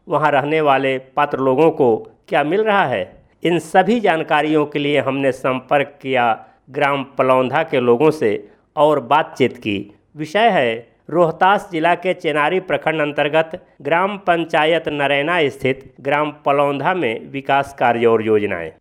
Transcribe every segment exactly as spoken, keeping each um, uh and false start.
वहां रहने वाले पात्र लोगों को क्या मिल रहा है? इन सभी जानकारियों के लिए हमने संपर्क किया ग्राम पलौंधा के लोगों से और बातचीत की। विषय है रोहतास जिला के चेनारी प्रखंड अंतर्गत ग्राम पंचायत नरैना स्थित ग्राम पलौंधा में विकास कार्य और योजनाएं।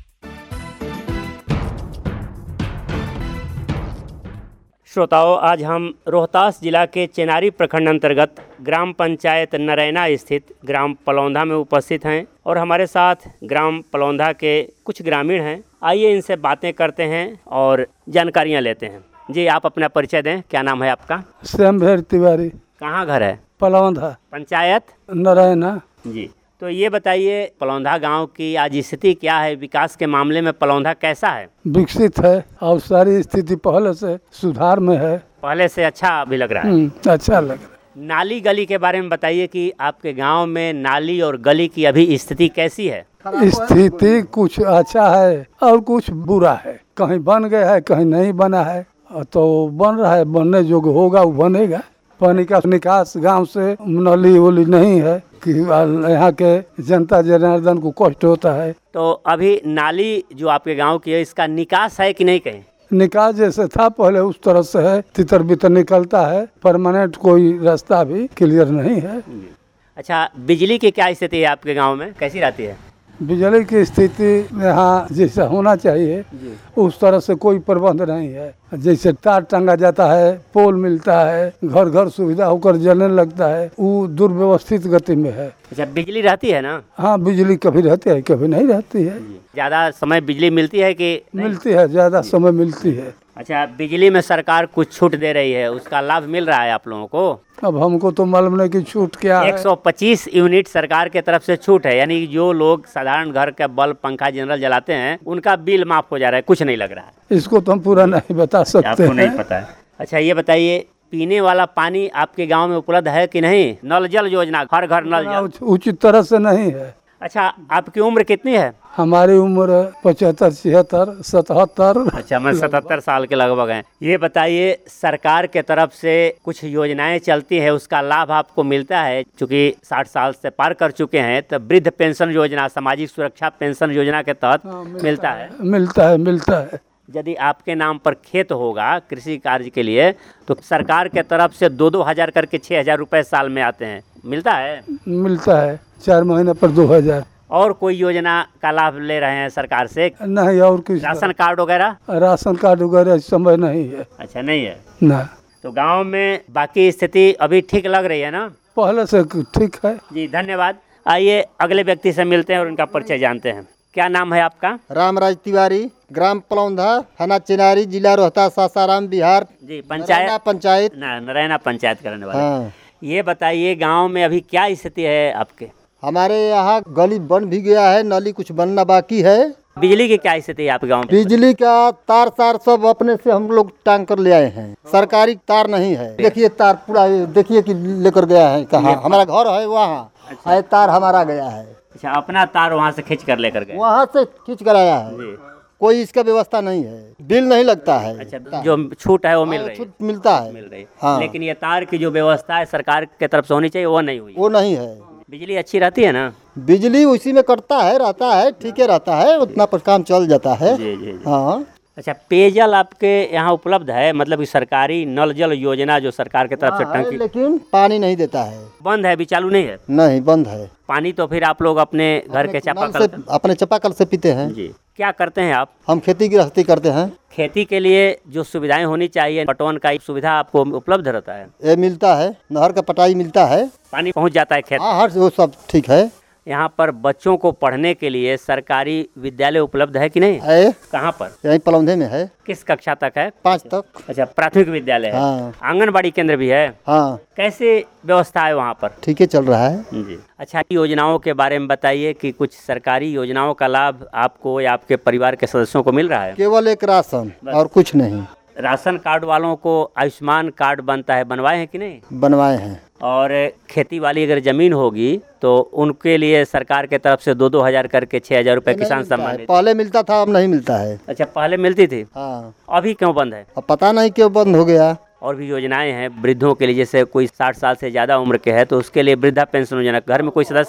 श्रोताओं, आज हम रोहतास जिला के चेनारी प्रखंड अंतर्गत ग्राम पंचायत नरैना स्थित ग्राम पलौंधा में उपस्थित हैं और हमारे साथ ग्राम पलौंधा के कुछ ग्रामीण हैं। आइए इनसे बातें करते हैं और जानकारियां लेते हैं। जी, आप अपना परिचय दें। क्या नाम है आपका? श्यामभैर तिवारी। कहाँ घर है? पलौंधा, पंचायत नरैना। जी, तो ये बताइए पलौंधा गांव की आज स्थिति क्या है? विकास के मामले में पलौंधा कैसा है? विकसित है और सारी स्थिति पहले से सुधार में है। पहले से अच्छा भी लग रहा है। अच्छा लग रहा है। नाली गली के बारे में बताइए कि आपके गांव में नाली और गली की अभी स्थिति कैसी है? स्थिति कुछ अच्छा है और कुछ बुरा है। कहीं बन गया है, कहीं नहीं बना है। तो बन रहा है, बनने जोग होगा वो बनेगा। पानी का निकास गांव से नाली वोली नहीं है कि यहाँ के जनता जनार्दन को कष्ट होता है। तो अभी नाली जो आपके गांव की है, इसका निकास है कि नहीं? कहीं निकास जैसे था पहले उस तरह से है, तितर बितर निकलता है। परमानेंट कोई रास्ता भी क्लियर नहीं है। अच्छा, बिजली की क्या स्थिति है आपके गांव में? कैसी रहती है बिजली की स्थिति? यहाँ जैसा होना चाहिए उस तरह से कोई प्रबंध नहीं है। जैसे तार टंगा जाता है, पोल मिलता है, घर घर सुविधा होकर जलने लगता है, वो दुर्व्यवस्थित गति में है। अच्छा, बिजली रहती है ना? हाँ, बिजली कभी रहती है कभी नहीं रहती है। ज़्यादा समय बिजली मिलती है कि नहीं? मिलती है, ज़्यादा समय मिलती है। अच्छा, बिजली में सरकार कुछ छूट दे रही है, उसका लाभ मिल रहा है आप लोगों को? अब हमको तो मालूम नहीं कि छूट क्या है। एक सौ पच्चीस यूनिट सरकार के तरफ से छूट है, यानी जो लोग साधारण घर का बल्ब पंखा जनरल जलाते हैं उनका बिल माफ हो जा रहा है। कुछ नहीं लग रहा है। इसको तो हम पूरा नहीं बता सकते, आपको नहीं पता है। अच्छा, ये बताइए पीने वाला पानी आपके गांव में उपलब्ध है कि नहीं? नल जल योजना, हर घर नल जल उचित तरह से नहीं है। अच्छा, आपकी उम्र कितनी है? हमारी उम्र पचहत्तर, छिहत्तर, सतहत्तर। अच्छा, मैं सतहत्तर साल के लगभग हैं। ये बताइए सरकार के तरफ से कुछ योजनाएं चलती है, उसका लाभ आपको मिलता है? चूँकि साठ साल से पार कर चुके हैं तो वृद्ध पेंशन योजना, सामाजिक सुरक्षा पेंशन योजना के तहत हाँ, मिलता, मिलता है मिलता है मिलता है। यदि आपके नाम पर खेत होगा कृषि कार्य के लिए तो सरकार के तरफ से दो दो हजार करके छः हजार रुपये साल में आते हैं। मिलता है? मिलता है, चार महीने पर दो हजार। और कोई योजना का लाभ ले रहे हैं सरकार से? नहीं। और कुछ राशन कार्ड वगैरह? राशन कार्ड वगैरह समय नहीं है। अच्छा, नहीं है ना। तो गांव में बाकी स्थिति अभी ठीक लग रही है ना? पहले से ठीक है। जी, धन्यवाद। आइए अगले व्यक्ति से मिलते हैं और उनका परिचय जानते हैं। क्या नाम है आपका? रामराज तिवारी, ग्राम पलौंधा, थाना चेनारी, जिला रोहतास, सासाराम, बिहार। जी, पंचायत पंचायत नरैना पंचायत करने वाले। हाँ। ये बताइए गांव में अभी क्या स्थिति है आपके? हमारे यहाँ गली बन भी गया है, नाली कुछ बनना बाकी है। बिजली की क्या स्थिति है आपके गांव में? बिजली का तार सार सब अपने से हम लोग टांग कर ले आए हैं। सरकारी तार नहीं है। देखिए तार पूरा, देखिए कि लेकर गया है कहाँ। हमारा घर है वहाँ। अच्छा। तार हमारा गया है। अच्छा, अपना तार वहाँ से खींच कर लेकर गए? वहाँ से खींच कर आया है। कोई इसका व्यवस्था नहीं है, बिल नहीं लगता है। अच्छा, जो छूट है वो मिल रही है? मिलता है, मिल रही है। हाँ। लेकिन ये तार की जो व्यवस्था है सरकार के तरफ से होनी चाहिए वो नहीं हुई। वो नहीं है। बिजली अच्छी रहती है ना? बिजली उसी में कटता है, रहता है, ठीक है रहता है, उतना पर काम चल जाता है। जी जी, जी। हाँ। अच्छा, पेयजल आपके यहाँ उपलब्ध है? मतलब कि सरकारी नल जल योजना जो सरकार की तरफ से टंकी, लेकिन पानी नहीं देता है। बंद है, अभी चालू नहीं है? नहीं, बंद है। पानी तो फिर आप लोग अपने घर के चापाकल से, अपने चापाकल से पीते हैं। जी। क्या करते हैं आप? हम खेती गृहस्थी करते हैं। खेती के लिए जो सुविधाएं होनी चाहिए, पटवन का सुविधा आपको उपलब्ध रहता है? ये मिलता है, नहर का पटाई मिलता है, पानी पहुंच जाता है खेत? हाँ, हर वो सब ठीक है। यहाँ पर बच्चों को पढ़ने के लिए सरकारी विद्यालय उपलब्ध है कि नहीं? है। कहाँ पर? यहीं पलौंधे में है। किस कक्षा तक है? पाँच तक। अच्छा, प्राथमिक विद्यालय है। हाँ। आंगनबाड़ी केंद्र भी है? हाँ। कैसे व्यवस्था है वहाँ पर? ठीक है, चल रहा है जी। अच्छा, योजनाओं के बारे में बताइए कि कुछ सरकारी योजनाओं का लाभ आपको या आपके परिवार के सदस्यों को मिल रहा है? केवल एक राशन और कुछ नहीं। राशन कार्ड वालों को आयुष्मान कार्ड बनता है, बनवाए हैं कि नहीं? बनवाए हैं। और खेती वाली अगर जमीन होगी तो उनके लिए सरकार के तरफ से दो दो हजार करके छह हजार रुपए किसान सम्मान निधि। पहले मिलता था, अब नहीं मिलता है। अच्छा, पहले मिलती थी? हाँ। अभी क्यों बंद है? अब पता नहीं क्यों बंद हो गया। और भी योजनाएं हैं वृद्धों के लिए, जैसे कोई साठ साल से ज़्यादा उम्र के है तो उसके लिए वृद्धा पेंशन योजना, घर में कोई सदस्य